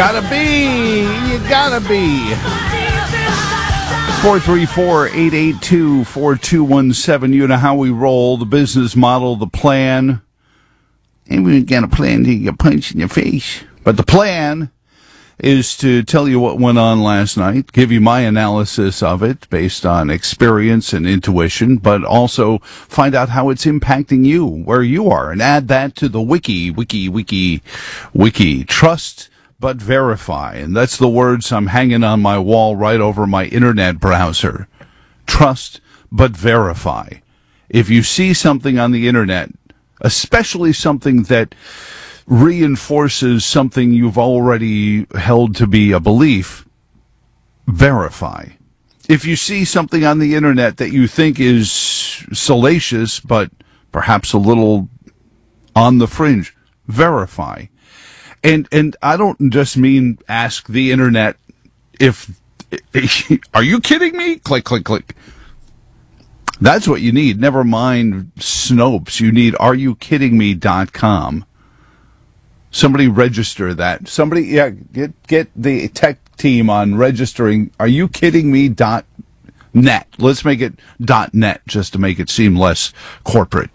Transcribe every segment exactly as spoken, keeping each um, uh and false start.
Gotta be. You gotta be. four three four, eight eight two, four two one seven. You know how we roll. The business model, the plan. And we got a plan to get punched in your face. But the plan is to tell you what went on last night, give you my analysis of it based on experience and intuition, but also find out how it's impacting you, where you are, and add that to the wiki, wiki, wiki, wiki. Trust but verify. And that's the words I'm hanging on my wall right over my internet browser. Trust but verify. If you see something on the internet, especially something that reinforces something you've already held to be a belief, verify. If you see something on the internet that you think is salacious, but perhaps a little on the fringe, verify. And and I don't just mean ask the internet if, are you kidding me? Click, click, click. That's what you need. Never mind Snopes. You need are you kidding me dot com. Somebody register that. Somebody, yeah, get get the tech team on registering. Are you kidding me? Dot net. Let's make it dot net just to make it seem less corporate.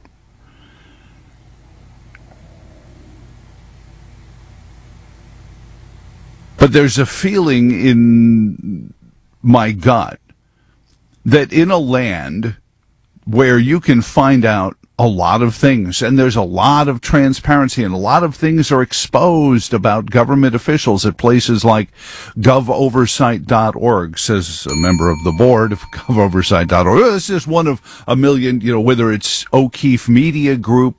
But there's a feeling in my gut that in a land where you can find out a lot of things, and there's a lot of transparency, and a lot of things are exposed about government officials at places like gov oversight dot org, says a member of the board of gov oversight dot org. This is one of a million, you know, whether it's O'Keefe Media Group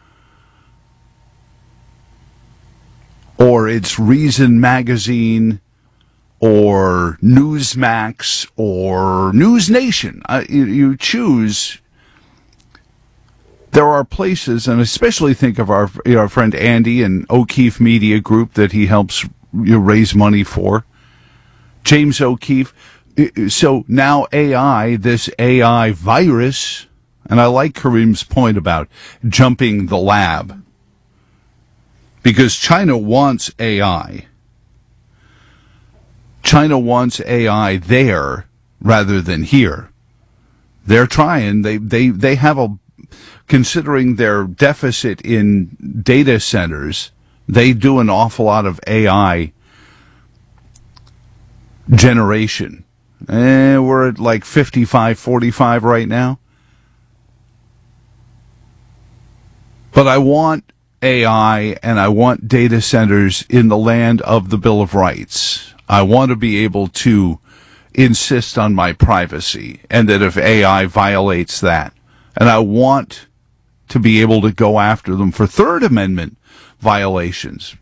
or it's Reason Magazine or Newsmax or News Nation. Uh, you, you choose. There are places, and especially think of our, you know, our friend Andy and O'Keefe Media Group that he helps, you know, raise money for. James O'Keefe. So now A I, this A I virus, and I like Kareem's point about jumping the lab, because China wants A I. China wants A I there rather than here. They're trying. They they they have a. Considering their deficit in data centers, they do an awful lot of A I generation. Eh, we're at like fifty-five forty-five right now. But I want A I and I want data centers in the land of the Bill of Rights. I want to be able to insist on my privacy, and that if A I violates that, and I want to be able to go after them for Third Amendment violations.